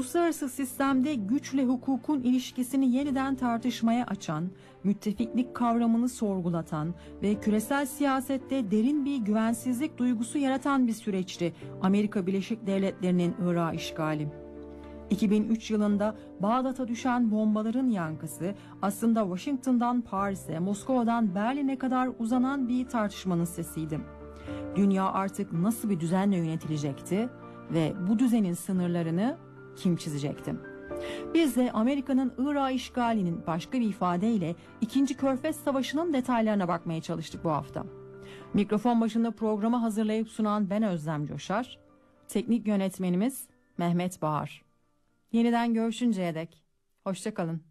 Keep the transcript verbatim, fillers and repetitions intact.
uluslararası sistemde güçle hukukun ilişkisini yeniden tartışmaya açan, müttefiklik kavramını sorgulatan ve küresel siyasette derin bir güvensizlik duygusu yaratan bir süreçti Amerika Birleşik Devletleri'nin Irak işgali. iki bin üç yılında Bağdat'a düşen bombaların yankısı aslında Washington'dan Paris'e, Moskova'dan Berlin'e kadar uzanan bir tartışmanın sesiydi. Dünya artık nasıl bir düzenle yönetilecekti ve bu düzenin sınırlarını kim çizecekti? Biz de Amerika'nın Irak işgalinin başka bir ifadeyle ikinci Körfez Savaşı'nın detaylarına bakmaya çalıştık bu hafta. Mikrofon başında programı hazırlayıp sunan ben Özlem Coşar, teknik yönetmenimiz Mehmet Bahar. Yeniden görüşünceye dek hoşça kalın.